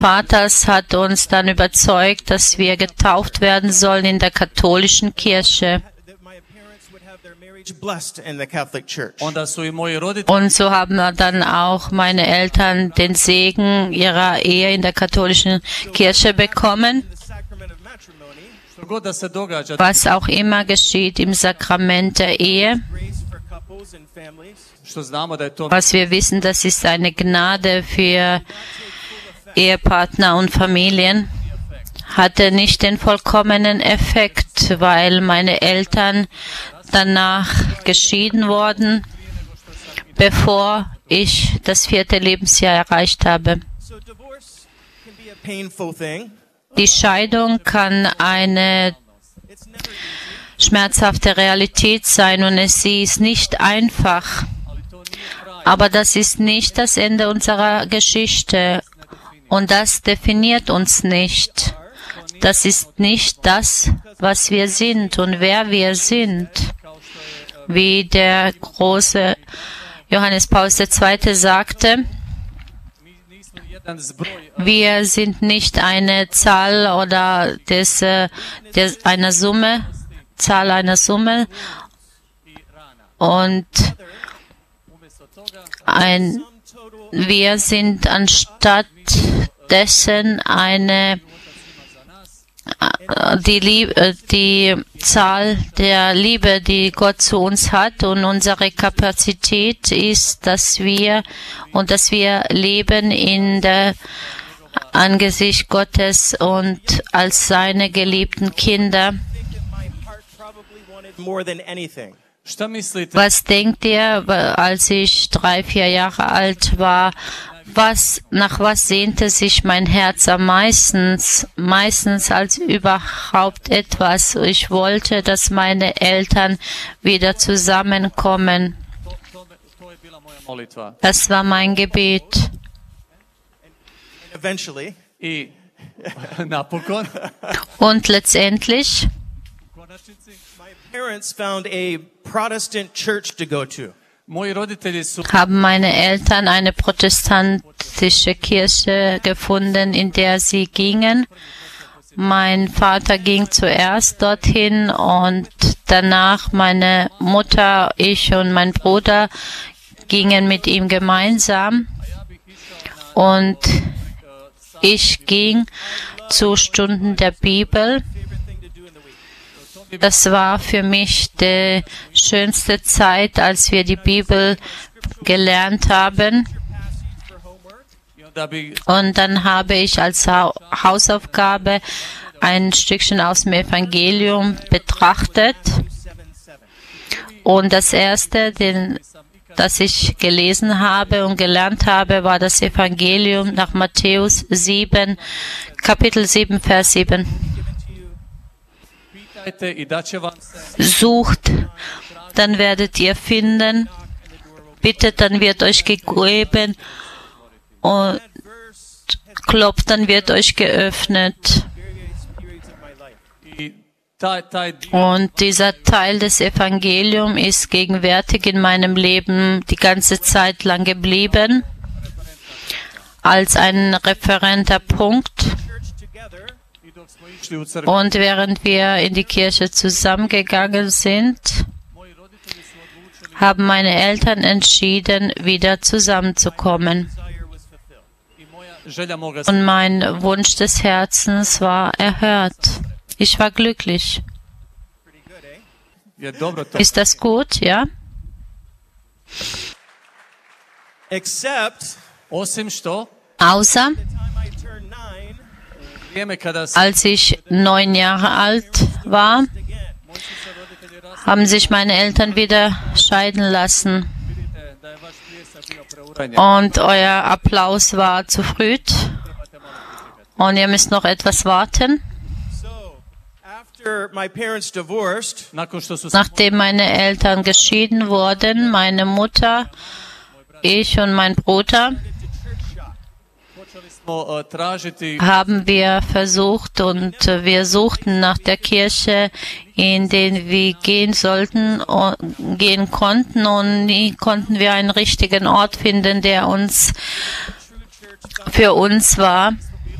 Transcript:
Vaters hat uns dann überzeugt, dass wir getauft werden sollen in der katholischen Kirche. Und so haben dann auch meine Eltern den Segen ihrer Ehe in der katholischen Kirche bekommen. Was auch immer geschieht im Sakrament der Ehe, was wir wissen, das ist eine Gnade für Ehepartner und Familien, hatte nicht den vollkommenen Effekt, weil meine Eltern danach geschieden wurden, bevor ich das 4. Lebensjahr erreicht habe. Die Scheidung kann eine schmerzhafte Realität sein und sie ist nicht einfach. Aber das ist nicht das Ende unserer Geschichte und das definiert uns nicht. Das ist nicht das, was wir sind und wer wir sind. Wie der große Johannes Paulus II. Sagte, wir sind nicht eine Zahl oder einer Summe, Zahl einer Summe und wir sind anstatt dessen die Zahl der Liebe, die Gott zu uns hat, und unsere Kapazität ist, dass wir leben in der Angesicht Gottes und als seine geliebten Kinder. Was denkt ihr, als ich 3, 4 Jahre alt war? Nach was sehnte sich mein Herz am meisten? Meistens als überhaupt etwas. Ich wollte, dass meine Eltern wieder zusammenkommen. Das war mein Gebet. Und letztendlich haben meine Eltern eine protestantische Kirche gefunden, in der sie gingen. Mein Vater ging zuerst dorthin und danach meine Mutter, ich und mein Bruder gingen mit ihm gemeinsam. Und ich ging zu Stunden der Bibel. Das war für mich die schönste Zeit, als wir die Bibel gelernt haben. Und dann habe ich als Hausaufgabe ein Stückchen aus dem Evangelium betrachtet. Und das erste, das ich gelesen habe und gelernt habe, war das Evangelium nach Matthäus 7, Kapitel 7, Vers 7. Sucht, dann werdet ihr finden. Bittet, dann wird euch gegeben. Und klopft, dann wird euch geöffnet. Und dieser Teil des Evangeliums ist gegenwärtig in meinem Leben die ganze Zeit lang geblieben, als ein referenter Punkt. Und während wir in die Kirche zusammengegangen sind, haben meine Eltern entschieden, wieder zusammenzukommen. Und mein Wunsch des Herzens war erhört. Ich war glücklich. Ist das gut, ja? Außer, als ich 9 Jahre alt war, haben sich meine Eltern wieder scheiden lassen. Und euer Applaus war zu früh. Und ihr müsst noch etwas warten. Nachdem meine Eltern geschieden wurden, meine Mutter, ich und mein Bruder, haben wir versucht und wir suchten nach der Kirche, in den wir gehen konnten, und nie konnten wir einen richtigen Ort finden, der für uns war.